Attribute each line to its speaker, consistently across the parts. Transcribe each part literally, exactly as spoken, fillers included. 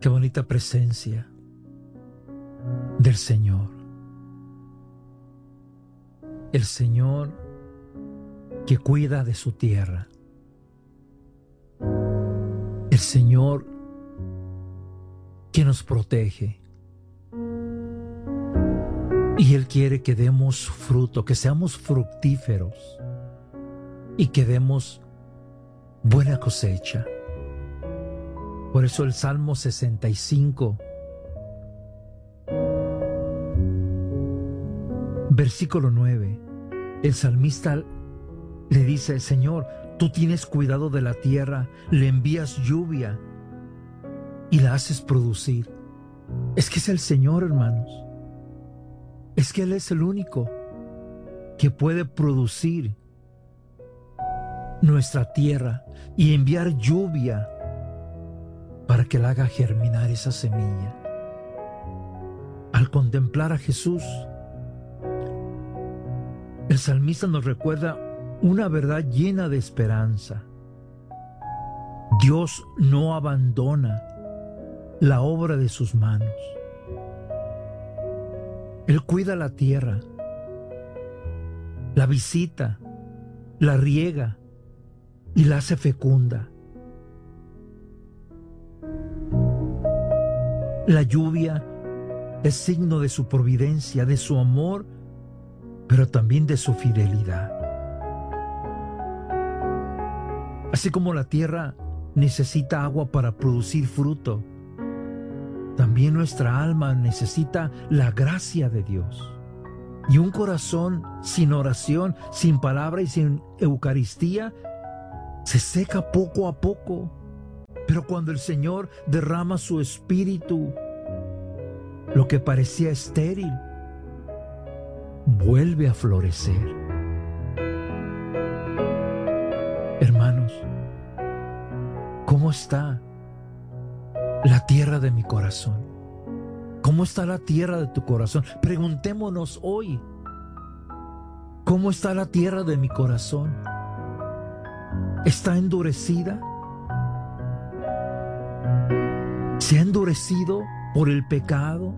Speaker 1: Qué bonita presencia del Señor. El Señor que cuida de su tierra. El Señor que nos protege. Y Él quiere que demos fruto, que seamos fructíferos y que demos buena cosecha. Por eso el Salmo sesenta y cinco, versículo nueve, el salmista le dice: Señor, tú tienes cuidado de la tierra, le envías lluvia y la haces producir. Es que es el Señor, hermanos. Es que Él es el único que puede producir nuestra tierra y enviar lluvia para que la haga germinar esa semilla. Al contemplar a Jesús, el salmista nos recuerda una verdad llena de esperanza. Dios no abandona la obra de sus manos. Él cuida la tierra, la visita, la riega y la hace fecunda. La lluvia es signo de su providencia, de su amor, pero también de su fidelidad. Así como la tierra necesita agua para producir fruto, también nuestra alma necesita la gracia de Dios. Y un corazón sin oración, sin palabra y sin Eucaristía se seca poco a poco. Pero cuando el Señor derrama su espíritu, lo que parecía estéril vuelve a florecer. Hermanos, ¿cómo está la tierra de mi corazón? ¿Cómo está la tierra de tu corazón? Preguntémonos hoy, ¿cómo está la tierra de mi corazón? ¿Está endurecida? ¿Se ha endurecido por el pecado?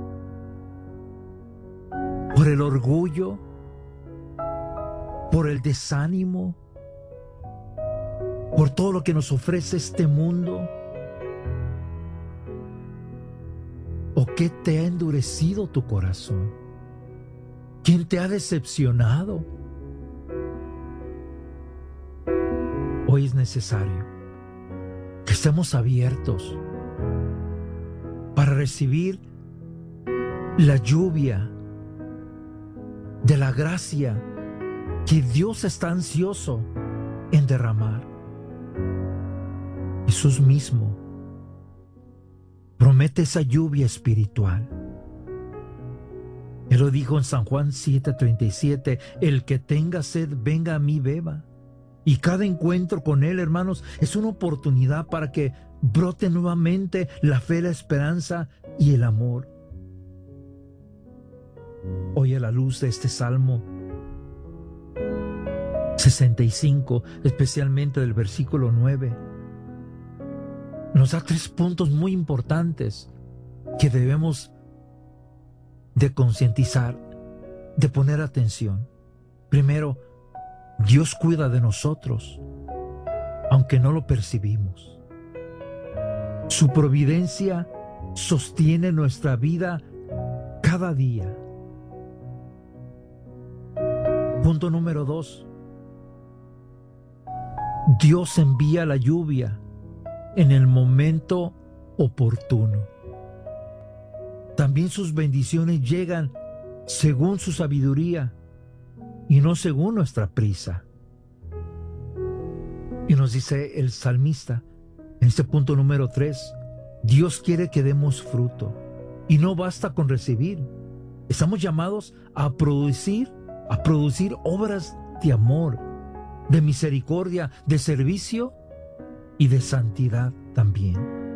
Speaker 1: ¿Por el orgullo? ¿Por el desánimo? ¿Por todo lo que nos ofrece este mundo? ¿O qué te ha endurecido tu corazón? ¿Quién te ha decepcionado? Hoy es necesario que estemos abiertos para recibir la lluvia de la gracia que Dios está ansioso en derramar. Jesús mismo promete esa lluvia espiritual. Él lo dijo en San Juan siete treinta y siete: el que tenga sed, venga a mí, beba. Y cada encuentro con Él, hermanos, es una oportunidad para que brote nuevamente la fe, la esperanza y el amor. Hoy, a la luz de este Salmo sesenta y cinco, especialmente del versículo nueve, nos da tres puntos muy importantes que debemos de concientizar, de poner atención. Primero, Dios cuida de nosotros, aunque no lo percibimos. Su providencia sostiene nuestra vida cada día. Punto número dos. Dios envía la lluvia en el momento oportuno. También sus bendiciones llegan según su sabiduría y no según nuestra prisa. Y nos dice el salmista en este punto número tres: Dios quiere que demos fruto y no basta con recibir. Estamos llamados a producir, a producir obras de amor, de misericordia, de servicio y de santidad también.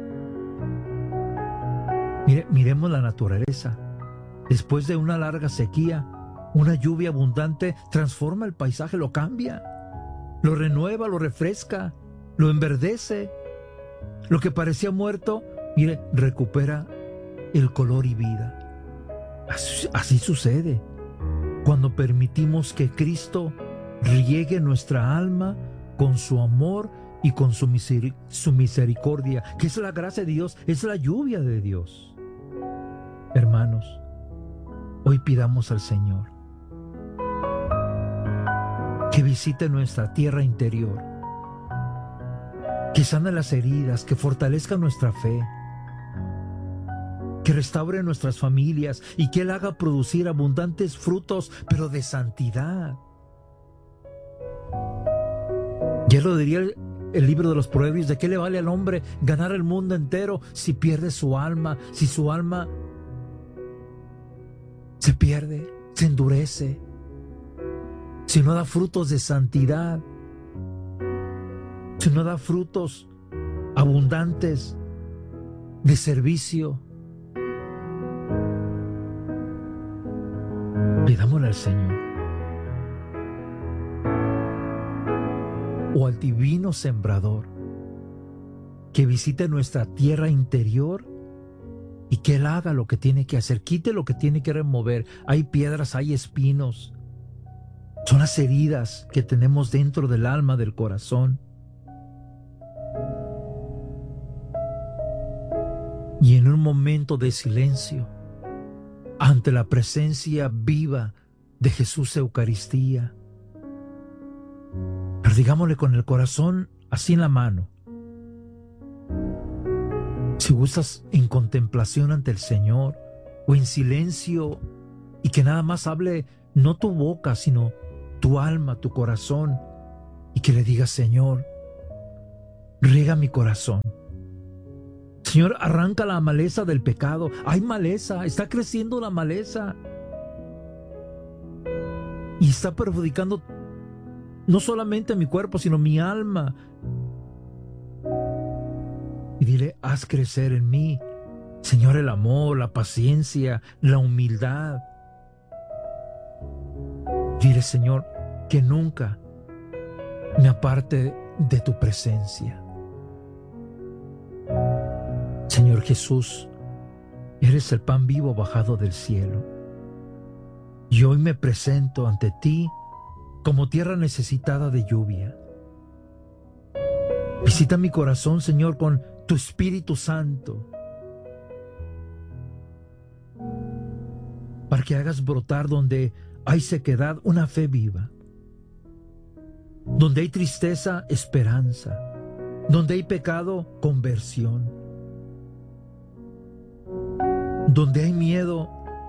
Speaker 1: Mire, miremos la naturaleza. Después de una larga sequía, una lluvia abundante transforma el paisaje, lo cambia, lo renueva, lo refresca, lo enverdece. Lo que parecía muerto mire, recupera el color y vida. Así, así sucede cuando permitimos que Cristo riegue nuestra alma con su amor y con su, miseric- su misericordia, que es la gracia de Dios, es la lluvia de Dios. Hermanos, hoy pidamos al Señor que visite nuestra tierra interior, que sane las heridas, que fortalezca nuestra fe, que restaure nuestras familias y que Él haga producir abundantes frutos, pero de santidad. Ya lo diría el, el libro de los Proverbios: ¿de qué le vale al hombre ganar el mundo entero si pierde su alma? Si su alma se pierde, se endurece, si no da frutos de santidad, si no da frutos abundantes de servicio. Pidámosle al Señor, o al divino sembrador, que visite nuestra tierra interior y que Él haga lo que tiene que hacer, quite lo que tiene que remover. Hay piedras, hay espinos, son las heridas que tenemos dentro del alma, del corazón. Y en un momento de silencio, ante la presencia viva de Jesús Eucaristía, pero digámosle con el corazón así en la mano, si gustas en contemplación ante el Señor o en silencio, y que nada más hable no tu boca, sino tu alma, tu corazón, y que le digas: Señor, riega mi corazón. Señor, arranca la maleza del pecado. Hay maleza, está creciendo la maleza y está perjudicando no solamente mi cuerpo, sino mi alma. Y dile: haz crecer en mí, Señor, el amor, la paciencia, la humildad. Dile: Señor, que nunca me aparte de tu presencia. Señor Jesús, eres el pan vivo bajado del cielo. Y hoy me presento ante ti como tierra necesitada de lluvia. Visita mi corazón, Señor, con tu Espíritu Santo, para que hagas brotar donde hay sequedad una fe viva, donde hay tristeza, esperanza, donde hay pecado, conversión, donde hay miedo,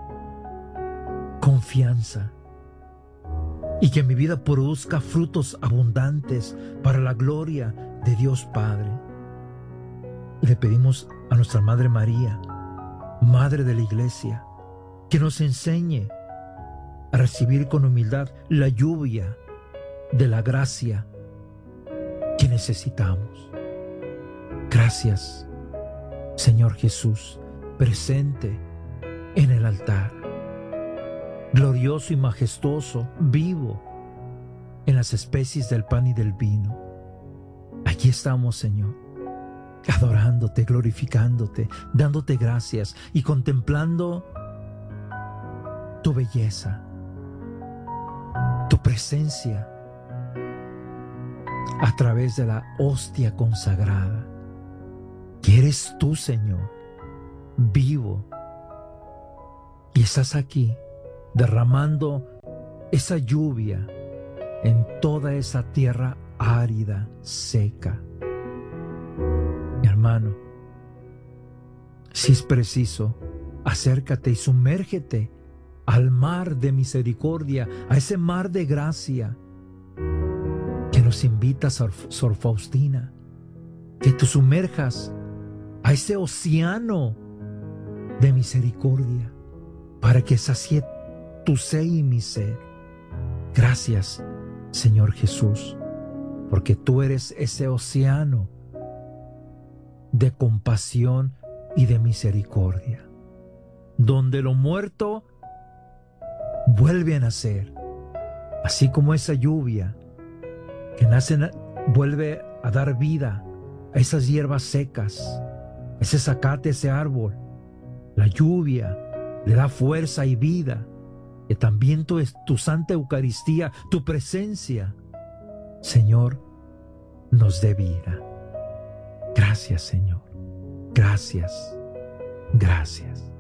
Speaker 1: confianza, y que mi vida produzca frutos abundantes para la gloria de Dios Padre. Y le pedimos a nuestra Madre María, Madre de la Iglesia, que nos enseñe a recibir con humildad la lluvia de la gracia que necesitamos. Gracias, Señor Jesús, presente en el altar, glorioso y majestuoso, vivo en las especies del pan y del vino. Aquí estamos, Señor, adorándote, glorificándote, dándote gracias y contemplando tu belleza, tu presencia a través de la hostia consagrada, que eres tú, Señor, vivo, y estás aquí derramando esa lluvia en toda esa tierra árida, seca. Mi hermano, si es preciso, acércate y sumérgete al mar de misericordia, a ese mar de gracia que nos invita Sor, Sor Faustina, que te sumerjas a ese océano de misericordia para que sacie tu sed y mi sed. Gracias, Señor Jesús, porque tú eres ese océano de compasión y de misericordia, donde lo muerto vuelve a nacer, así como esa lluvia que nace, vuelve a dar vida a esas hierbas secas, ese zacate, ese árbol, la lluvia, le da fuerza y vida. Que también tu, tu Santa Eucaristía, tu presencia, Señor, nos dé vida. Gracias, Señor. Gracias. Gracias.